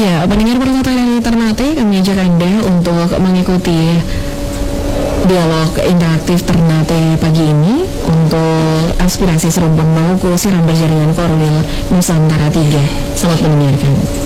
Iya, pendengar Pertata dan Ternate, kami ajak Anda untuk mengikuti dialog interaktif Ternate pagi ini untuk aspirasi Seremban Bauku Siram Berjaringan Korwil Nusantara 3. Selamat mendengarkan.